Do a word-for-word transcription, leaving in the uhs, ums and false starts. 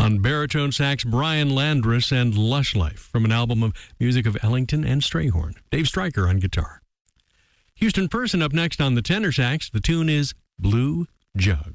On baritone sax, Brian Landrus and Lush Life from an album of music of Ellington and Strayhorn. Dave Stryker on guitar. Houston Person up next on the tenor sax. The tune is Blue Jug.